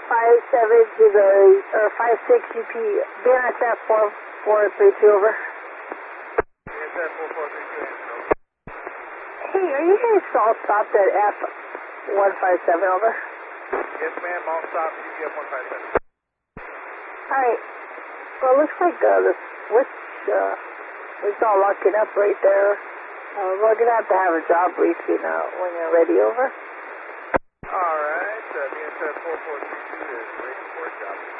157 to the, or 56 UP, BNSF 4432 over. BNSF 4432, answer. Hey, are you guys all stopped at F157 over? Yes, ma'am, all stopped, UPF 157. Alright, well, it looks like the switch is all locking up right there. We're going to have a job briefing when you're ready, over. Alright, BNSF 4432 is waiting for a job.